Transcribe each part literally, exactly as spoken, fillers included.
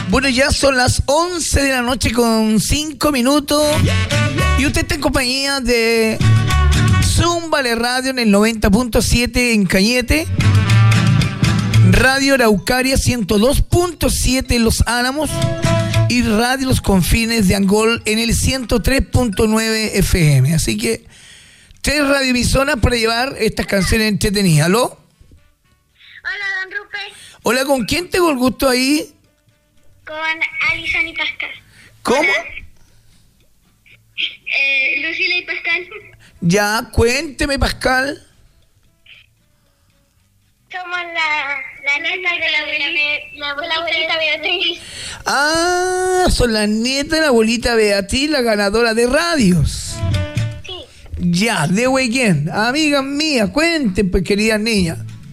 Bueno, ya son las once de la noche con cinco minutos y usted está en compañía de Zúmbale Radio en el noventa punto siete en Cañete, Radio Araucaria ciento dos punto siete en Los Álamos y Radio Los Confines de Angol en el ciento tres punto nueve F M. Así que tres radioemisoras para llevar estas canciones entretenidas. ¿Aló? Hola, don Rupert. Hola, ¿con quién tengo el gusto ahí? Con Alison y Pascal. ¿Cómo? Eh, Lucila y Pascal. Ya, cuénteme, Pascal. Somos la, la nieta de la abuelita, la abuelita, la abuelita Beatriz. Ah, son las nietas de la abuelita Beatriz, la ganadora de radios. Sí. Ya, ¿de quién? Amigas mías, cuenten, pues, queridas niñas.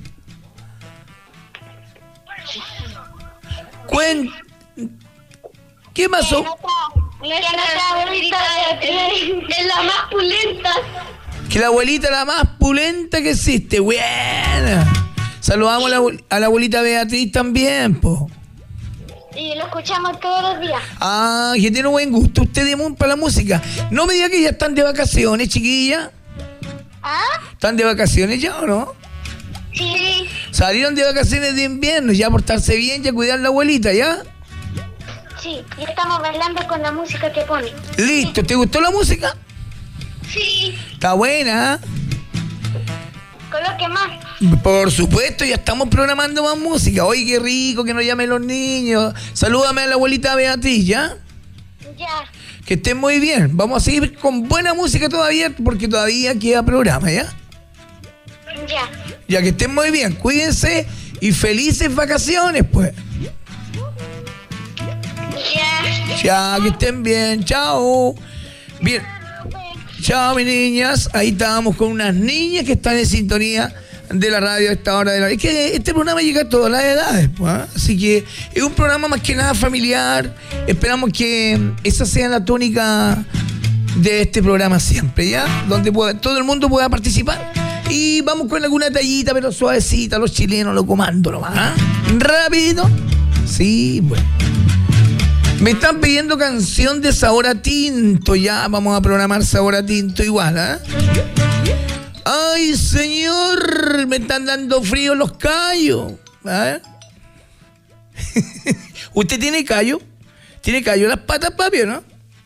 Cuenten. ¿Qué pasó? Que nuestra, nuestra abuelita Beatriz es la más pulenta. Que la abuelita es la más pulenta que existe. Buena. Saludamos a la, a la abuelita Beatriz también, po. Y lo escuchamos todos los días. Ah, que tiene buen gusto usted para la música. No me diga que ya están de vacaciones, chiquilla. ¿Ah? ¿Están de vacaciones ya o no? Sí. Salieron de vacaciones de invierno, ya portarse bien, ya cuidar a la abuelita, ¿ya? Sí, y estamos bailando con la música que pone. Listo, ¿te gustó la música? Sí. Está buena. Coloque más. Por supuesto, ya estamos programando más música. Oye, qué rico que nos llamen los niños. Salúdame a la abuelita Beatriz, ¿ya? Ya. Que estén muy bien. Vamos a seguir con buena música todavía, porque todavía queda programa, ¿ya? Ya. Ya, que estén muy bien. Cuídense y felices vacaciones, pues. Ya. Ya, que estén bien. Chao. Bien. Chao, mis niñas. Ahí estábamos con unas niñas que están en sintonía de la radio a esta hora de la... Es que este programa llega a todas las edades, pues, ¿eh? Así que es un programa más que nada familiar. Esperamos que esa sea la tónica de este programa siempre, ¿ya? Donde pueda, todo el mundo pueda participar. Y vamos con alguna tallita, pero suavecita. Los chilenos lo comando nomás, ¿eh? Rápido. Sí, bueno. Me están pidiendo canción de Sabor a Tinto. Ya vamos a programar Sabor a Tinto igual, ¿eh? Ay, señor, me están dando frío los callos. ¿Eh? ¿Usted tiene callo? ¿Tiene callo en las patas, papi, o no?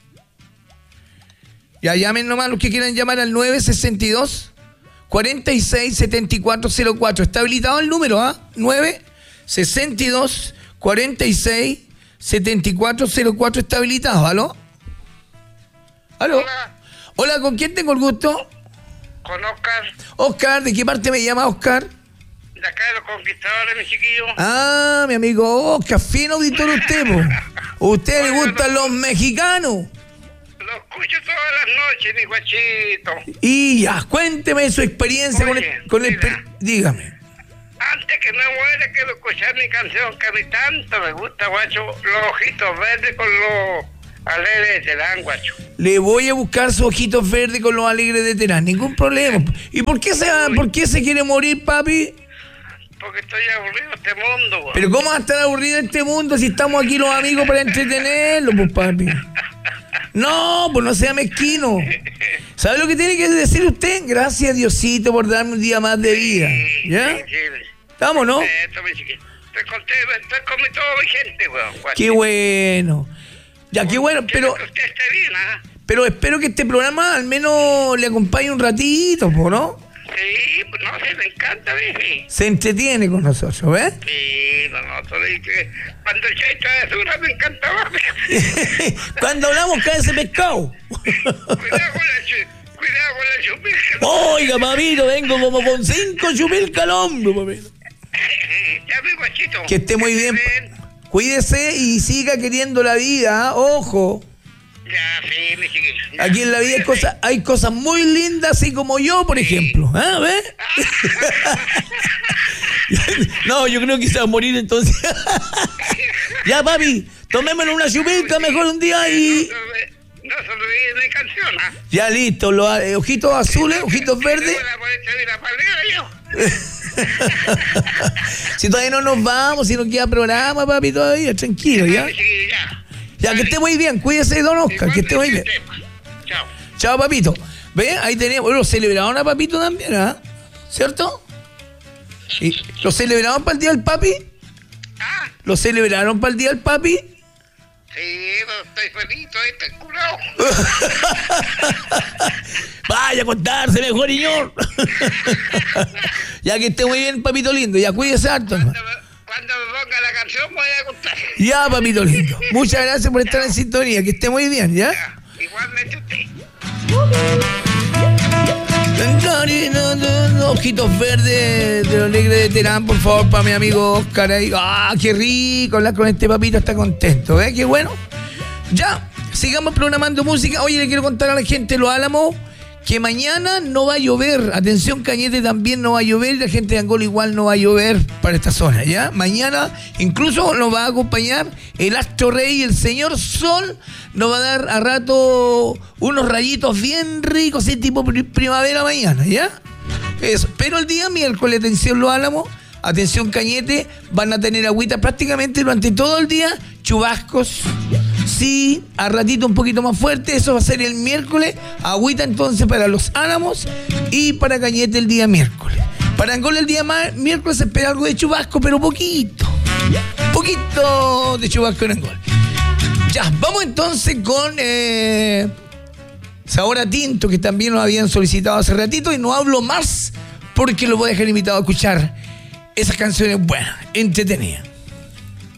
Ya llamen nomás los que quieran llamar al nueve sesenta y dos, cuarenta y seis, setenta y cuatro cero cuatro. Está habilitado el número, ¿ah? ¿eh? nueve sesenta y dos, cuarenta y seis, setenta y cuatro cero cuatro está habilitado. ¿Aló? ¿Aló? Hola. Hola, ¿con quién tengo el gusto? Con Oscar. Oscar, ¿de qué parte me llama Oscar? De acá de los Conquistadores, mi chiquillo. Ah, mi amigo Oscar, fino auditor usted, po. ¿A usted le gustan los mexicanos? Lo escucho todas las noches, mi guachito. Y ya, cuénteme su experiencia con el... Oye, Con el mira. dígame. Antes que me muera, quiero escuchar mi canción que a mí tanto me gusta, guacho. Los ojitos verdes con los alegres de Terán, guacho. Le voy a buscar sus ojitos verdes con los alegres de Terán, ningún problema. ¿Y por qué se, por qué se quiere morir, papi? Porque estoy aburrido de este mundo, guacho. Pero ¿cómo va a estar aburrido en este mundo si estamos aquí los amigos para entretenerlo, pues, papi? No, pues no sea mezquino. ¿Sabe lo que tiene que decir usted? Gracias, Diosito, por darme un día más de vida. ¿Ya? Sí, sí, sí. ¿Estamos, no? Esto, mi chiquillo. Estoy contento, estoy con mi, toda mi gente, weón. guacho. Qué bueno. Ya, qué bueno, pero... Quiero que usted esté bien, ¿ah? Pero espero que este programa al menos le acompañe un ratito, ¿po, no? Sí, pues no sé, me encanta, ¿ves? Se entretiene con nosotros, ¿ves? Sí, no, no, todo y que cuando el Cheito de Sura me encantaba. Cuando hablamos cae ese pescado. Cuidado con la chu- cuidado con la chupilca. Oiga, papito, vengo como con cinco chupilcas al hombro, papito. Ya, mi guachito. Que esté muy bien. Cuídese y siga queriendo la vida, ¿ah? Ojo. Ya, sí, mi chiquillo. Ya. Aquí en la vida hay cosas, hay cosas muy lindas, así como yo, por ejemplo. ¿Ah? ¿Ves? No, yo creo que se va a morir entonces. Ya, papi, tomémosle una chupilca mejor un día y... No, se- no se olvide mi canción, ¿ah? Ya listo, los eh, ojitos azules, ojitos verdes. Voy a poner la palera yo. Si todavía no nos vamos, si no queda programa, papi, todavía, tranquilo, ¿ya? Sí, ya. Ya, que esté muy bien, cuídese, don Oscar, que esté muy bien. Chao. Chao, papito. ¿Ve? Ahí tenemos, bueno, lo celebraron a papito también, ¿ah? ¿Cierto? ¿Y ¿Lo celebraron para el día del papi? Ah, ¿Lo celebraron para el día del papi? sí, no estoy feliz, estoy curado. Vaya a contarse mejor, señor. Ya que esté muy bien, papito lindo. Ya cuídese harto, ¿no? Cuando me, cuando me ponga la canción voy a contar. Ya, papito lindo. Muchas gracias por estar en sintonía. Que esté muy bien, ¿ya? Ya, igualmente usted. Ojitos verdes de los negros de Terán, por favor, para mi amigo Oscar ahí. ¡Ah, qué rico! Hablar con este papito, está contento, ¿eh? ¡Qué bueno! Ya, sigamos programando música. Oye, le quiero contar a la gente de Los Álamos que mañana no va a llover. Atención, Cañete, también no va a llover. Y la gente de Angola igual no va a llover para esta zona, ¿ya? Mañana incluso nos va a acompañar el astro rey, el señor Sol. Nos va a dar a rato unos rayitos bien ricos, así tipo primavera mañana, ¿ya? Eso. Pero el día miércoles, atención Los Álamos, atención Cañete, van a tener agüita prácticamente durante todo el día, chubascos. Sí, a ratito un poquito más fuerte, eso va a ser el miércoles, agüita entonces para Los Álamos y para Cañete el día miércoles. Para Angola el día más, miércoles se espera algo de chubasco, pero poquito, poquito de chubasco en Angola. Ya, vamos entonces con eh, Sabor a Tinto, que también nos habían solicitado hace ratito, y no hablo más porque lo voy a dejar invitado a escuchar esas canciones buenas, entretenidas.